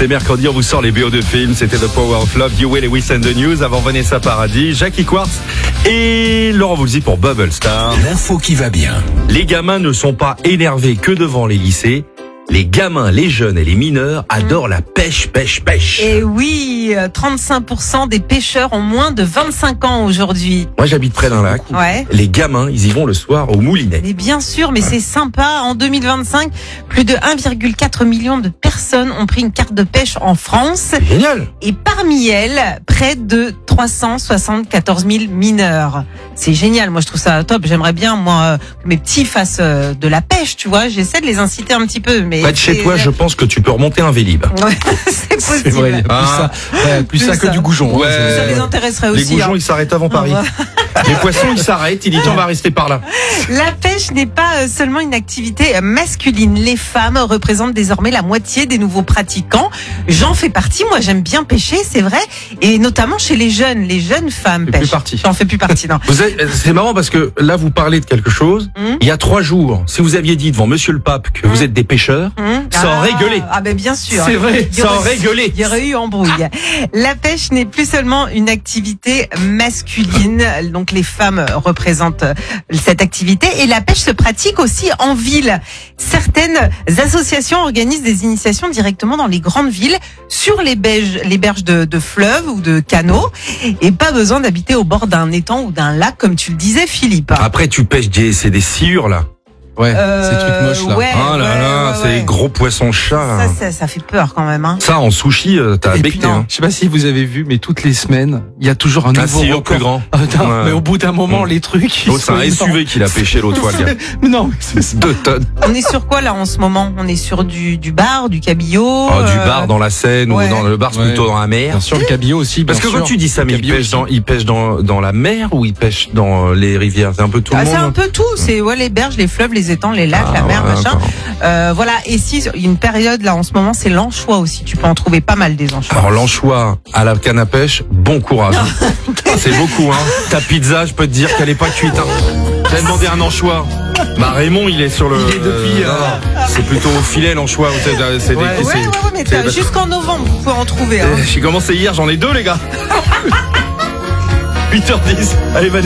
C'est mercredi, on vous sort les BO de films. C'était The Power of Love, Huey Lewis and the News. Avant Vanessa Paradis, Jackie Quartz et Laurent Voulzy pour Bubble Star. L'info qui va bien. Les gamins ne sont pas énervés que devant les lycées. Les gamins, les jeunes et les mineurs adorent la pêche. Et oui, 35% des pêcheurs ont moins de 25 ans aujourd'hui. Moi, j'habite près d'un lac. Ouais. Les gamins, ils y vont le soir au moulinet. Mais bien sûr, mais c'est sympa. En 2025, plus de 1,4 million de personnes ont pris une carte de pêche en France. Génial. Et parmi elles, près de 374 000 mineurs. C'est génial, moi je trouve ça top. J'aimerais bien, moi, que mes petits fassent de la pêche, tu vois. J'essaie de les inciter un petit peu. Mais Près de chez toi, je pense que tu peux remonter un Vélib. Ouais, c'est possible. C'est vrai, il y a plus ça que du goujon. Ouais. Ça les intéresserait Les aussi. goujons, ils s'arrêtent avant Paris. Les poissons, ils s'arrêtent. Ils disent, on va rester par là. La pêche n'est pas seulement une activité masculine. Les femmes représentent désormais la moitié des nouveaux pratiquants. J'en fais partie. Moi, j'aime bien pêcher, c'est vrai. Et notamment chez les jeunes femmes pêchent. J'en fais plus partie, non. C'est marrant parce que là, vous parlez de quelque chose. Il y a 3 jours, si vous aviez dit devant Monsieur le Pape que vous êtes des pêcheurs, ça aurait gueulé. Ah ben bien sûr. C'est vrai, ça aurait gueulé. Il y aurait eu embrouille. La pêche n'est plus seulement une activité masculine. Donc les femmes représentent cette activité. Et la pêche se pratique aussi en ville. Certaines associations organisent des initiations directement dans les grandes villes, sur les berges de fleuves ou de canaux. Et pas besoin d'habiter au bord d'un étang ou d'un lac, comme tu le disais, Philippe. Après, tu pêches c'est des sciures, là. Ouais, ces trucs moches là. Ouais, Oh là là, c'est les gros poissons chats. Ça fait peur quand même. Hein. Ça, en sushi, t'as Et becté. puis, Hein. je sais pas si vous avez vu, mais toutes les semaines, il y a toujours un nouveau sciure record. plus grand. Mais au bout d'un moment, les trucs. Oh, c'est un SUV qu'il a pêché l'autre fois, le gars. Mais non, c'est 2 tonnes. On est sur quoi là en ce moment? On est sur du bar, du cabillaud. Du bar dans la Seine ouais. ou dans le bar, c'est plutôt dans la mer. bien sûr le cabillaud aussi. Parce que quand tu dis ça, mais ils pêchent dans la mer ou ils pêchent dans les rivières? C'est un peu tout le monde. C'est un peu tout. C'est les berges, les fleuves, les étangs, les lacs, la mer, machin. Voilà. Et si il y a une période là en ce moment, c'est l'anchois aussi. Tu peux en trouver pas mal des anchois. Alors l'anchois à la canne à pêche, bon courage. C'est beaucoup, hein. Ta pizza, je peux te dire qu'elle est pas cuite. Hein. J'ai demandé un anchois. Bah Raymond, il est sur le. Il est depuis. C'est plutôt au filet l'anchois. C'est Ouais, mais jusqu'en novembre, vous pouvez en trouver. Hein. J'ai commencé hier, j'en ai 2 les gars. 8h10. Allez,